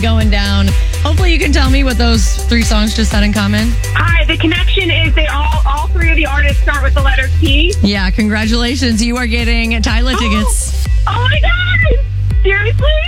going down. Hopefully you can tell me what those 3 songs just had in common. Hi, the connection is they all 3 of the artists start with the letter T. Yeah, congratulations. You are getting Tyla tickets. Oh my God! Seriously?